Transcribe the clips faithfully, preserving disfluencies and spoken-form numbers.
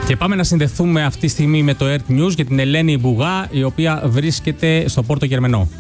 Και πάμε να συνδεθούμε αυτή τη στιγμή με το Earth News για την Ελένη Μπουγά, η οποία βρίσκεται στο Πόρτο Γερμενό.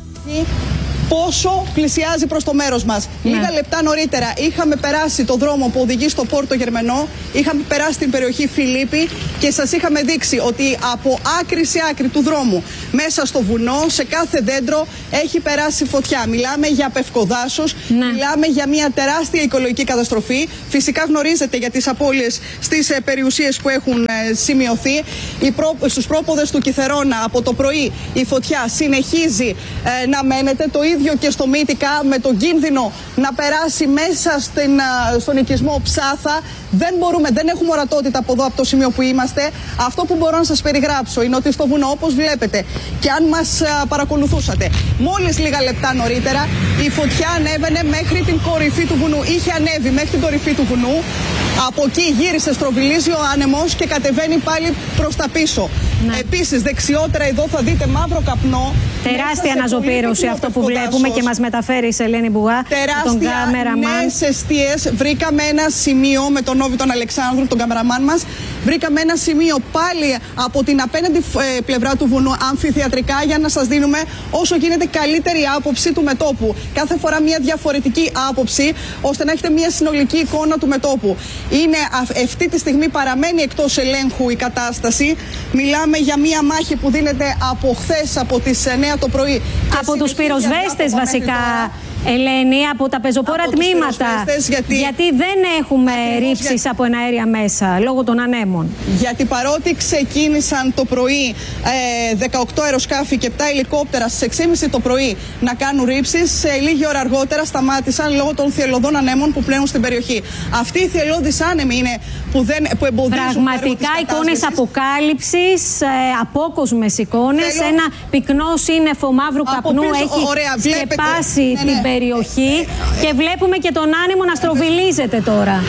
Πόσο πλησιάζει προς το μέρος μας. Ναι. Λίγα λεπτά νωρίτερα είχαμε περάσει το δρόμο που οδηγεί στο Πόρτο Γερμενό, είχαμε περάσει την περιοχή Φιλίππη και σας είχαμε δείξει ότι από άκρη σε άκρη του δρόμου, μέσα στο βουνό, σε κάθε δέντρο έχει περάσει φωτιά. Μιλάμε για πευκοδάσος, ναι. μιλάμε για μια τεράστια οικολογική καταστροφή. Φυσικά γνωρίζετε για τις απώλειες στις ε, περιουσίες που έχουν ε, σημειωθεί. Οι προ... Στους πρόποδες του Κιθερώνα από το πρωί η φωτιά συνεχίζει ε, να μένεται. Το ίδιο και στο Μύτικα, με τον κίνδυνο να περάσει μέσα στην, στον οικισμό Ψάθα. Δεν μπορούμε, δεν έχουμε ορατότητα από εδώ, από το σημείο που είμαστε. Αυτό που μπορώ να σας περιγράψω είναι ότι στο βουνό, όπως βλέπετε, και αν μας παρακολουθούσατε, μόλις λίγα λεπτά νωρίτερα η φωτιά ανέβαινε μέχρι την κορυφή του βουνού. Είχε ανέβει μέχρι την κορυφή του βουνού. Από εκεί γύρισε, στροβιλίζει ο άνεμος και κατεβαίνει πάλι προς τα πίσω. Ναι. Επίσης, δεξιότερα εδώ θα δείτε μαύρο καπνό. Τεράστια αναζωπήρωση αυτό που βλέπουμε και μας μεταφέρει η Ελένη Μπουγά. Τεράστια νέες εστίες. Βρήκαμε ένα σημείο με τον Όβη τον Αλεξάνδρου, τον καμεραμάν μας. Βρήκαμε ένα σημείο πάλι από την απέναντι ε, πλευρά του βουνού, αμφιθεατρικά, για να σας δίνουμε όσο γίνεται καλύτερη άποψη του μετώπου. Κάθε φορά μια διαφορετική άποψη, ώστε να έχετε μια συνολική εικόνα του μετώπου. Είναι αυτή τη στιγμή παραμένει εκτός ελέγχου η κατάσταση. Μιλάμε για μια μάχη που δίνεται από χθες, από τις εννιά το πρωί. Από τους πυροσβέστες βασικά, Ελένη, από τα πεζοπόρα από τμήματα. Γιατί... γιατί δεν έχουμε ρήψεις για... από εναέρια μέσα, λόγω των ανέμων. Γιατί παρότι ξεκίνησαν το πρωί ε, δεκαοκτώ αεροσκάφη και επτά ελικόπτερα στις έξι και μισή το πρωί να κάνουν ρήψεις, σε λίγη ώρα αργότερα σταμάτησαν λόγω των θυελλωδών ανέμων που πλέουν στην περιοχή. Αυτοί οι θυελλώδεις άνεμοι είναι που, δεν, που εμποδίζουν. Πραγματικά εικόνες αποκάλυψης, ε, απόκοσμες εικόνες. Θέλω... Ένα πυκνό σύννεφο μαύρου καπνού πίσω, έχει ωραία, σκεπάσει ναι, ναι. την περιοχή και βλέπουμε και τον άνεμο να στροβιλίζεται τώρα.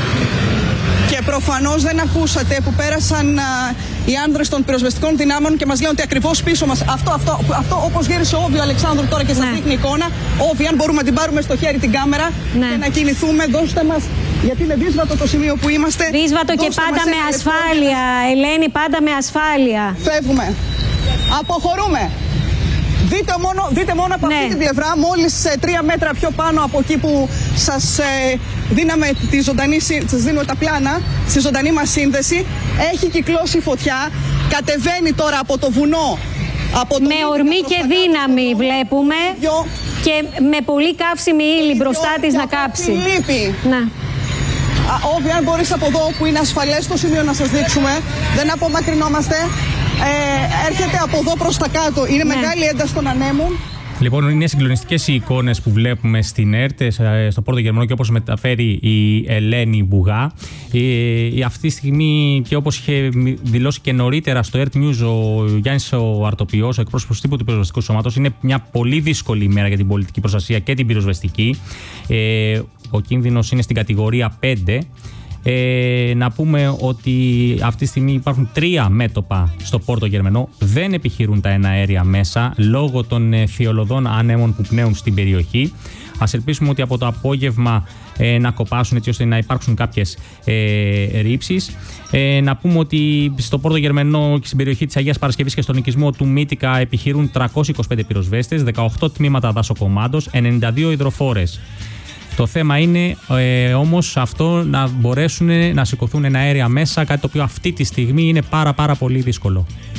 Και προφανώς δεν ακούσατε που πέρασαν α, οι άνδρες των πυροσβεστικών δυνάμεων και μας λένε ότι ακριβώς πίσω μας, αυτό, αυτό, αυτό όπως γύρισε ο Όβη ο Αλεξάνδρου τώρα και σας ναι. δείχνει εικόνα. Όβη, αν μπορούμε να την πάρουμε στο χέρι την κάμερα ναι. και να κινηθούμε, δώστε μας, γιατί είναι δύσβατο το σημείο που είμαστε. Δύσβατο και πάντα με ασφάλεια, Ελένη, πάντα με ασφάλεια. Φεύγουμε. Αποχωρούμε. Δείτε μόνο, δείτε μόνο από ναι. αυτή τη πλευρά, μόλις ε, τρία μέτρα πιο πάνω από εκεί που σας ε, δίναμε τη ζωντανή, σας δίνουμε τα πλάνα, στη ζωντανή μας σύνδεση, έχει κυκλώσει φωτιά, κατεβαίνει τώρα από το βουνό. Από το με ορμή και δύναμη το... βλέπουμε Λίπιο. Και με πολύ καύσιμη ύλη μπροστά της να κάψει. Λείπει. Ναι. Όβι, αν μπορείς από εδώ που είναι ασφαλές το σημείο να σας δείξουμε, δεν απομακρυνόμαστε. Ε, έρχεται από εδώ προς τα κάτω. Είναι ναι. μεγάλη ένταση των ανέμων. Λοιπόν, είναι συγκλονιστικές οι εικόνες που βλέπουμε στην ΕΡΤ, στο Πόρτο Γερμενό, και όπως μεταφέρει η Ελένη Μπουγά. Η, αυτή τη στιγμή, και όπως είχε δηλώσει και νωρίτερα στο Earth News ο Γιάννης ο Αρτοποιός, ο εκπρόσωπος τύπου του πυροσβεστικού σώματος, είναι μια πολύ δύσκολη ημέρα για την πολιτική προστασία και την πυροσβεστική. Ε, ο κίνδυνος είναι στην κατηγορία πέντε. Ε, να πούμε ότι αυτή τη στιγμή υπάρχουν τρία μέτωπα στο Πόρτο Γερμενό. Δεν επιχειρούν τα εναέρια μέσα λόγω των ε, θειολωδών άνεμων που πνέουν στην περιοχή. Ας ελπίσουμε ότι από το απόγευμα ε, να κοπάσουν, έτσι ώστε να υπάρξουν κάποιες ε, ρήψεις. Ε, να πούμε ότι στο Πόρτο Γερμενό και στην περιοχή της Αγίας Παρασκευής και στον οικισμό του Μύτικα επιχειρούν τριακόσιοι είκοσι πέντε πυροσβέστες, δεκαοκτώ τμήματα δασοκομάντος, ενενήντα δύο υδροφόρες. Το θέμα είναι ε, όμως αυτό να μπορέσουν να σηκωθούν εναέρια μέσα, κάτι το οποίο αυτή τη στιγμή είναι πάρα πάρα πολύ δύσκολο.